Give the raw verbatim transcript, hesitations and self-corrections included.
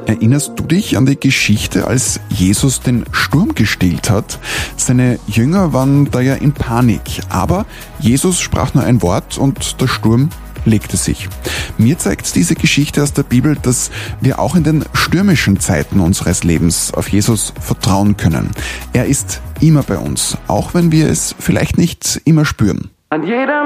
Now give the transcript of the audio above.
Erinnerst du dich an die Geschichte, als Jesus den Sturm gestillt hat? Seine Jünger waren da ja in Panik, aber Jesus sprach nur ein Wort und der Sturm legte sich. Mir zeigt diese Geschichte aus der Bibel, dass wir auch in den stürmischen Zeiten unseres Lebens auf Jesus vertrauen können. Er ist immer bei uns, auch wenn wir es vielleicht nicht immer spüren. An jedem